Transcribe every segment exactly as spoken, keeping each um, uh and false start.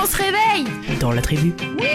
On se réveille dans la tribu.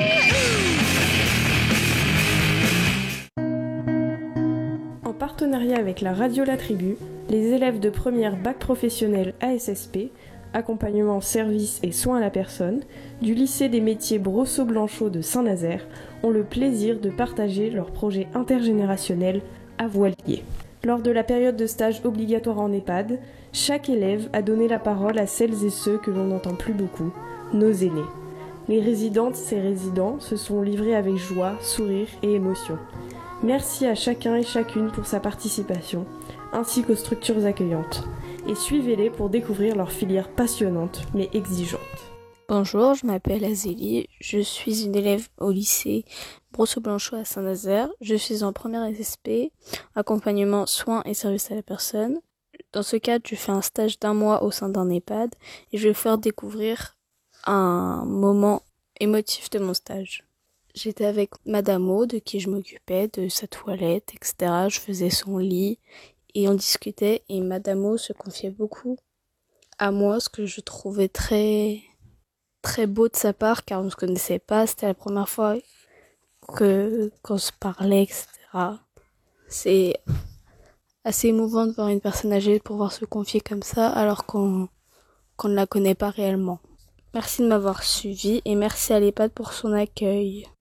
En partenariat avec la radio La Tribu, les élèves de première bac professionnel A S S P, accompagnement, service et soins à la personne, du lycée des métiers Brosseau-Blanchot de Saint-Nazaire ont le plaisir de partager leur projet intergénérationnel à Voilier. Lors de la période de stage obligatoire en EHPAD, chaque élève a donné la parole à celles et ceux que l'on n'entend plus beaucoup, nos aînés. Les résidentes et résidents se sont livrés avec joie, sourire et émotion. Merci à chacun et chacune pour sa participation, ainsi qu'aux structures accueillantes. Et suivez-les pour découvrir leur filière passionnante mais exigeante. Bonjour, je m'appelle Azélie, je suis une élève au lycée Brosseau-Blanchot à Saint-Nazaire. Je suis en première S S P, accompagnement, soins et services à la personne. Dans ce cadre, je fais un stage d'un mois au sein d'un EHPAD et je vais faire découvrir un moment émotif de mon stage. J'étais avec Madame O, de qui je m'occupais, de sa toilette, et cetera. Je faisais son lit et on discutait et Madame O se confiait beaucoup à moi, ce que je trouvais très... très beau de sa part car on ne se connaissait pas, c'était la première fois que qu'on se parlait, et cetera. C'est assez émouvant de voir une personne âgée pouvoir se confier comme ça alors qu'on qu'on ne la connaît pas réellement. Merci de m'avoir suivi et merci à l'EHPAD pour son accueil.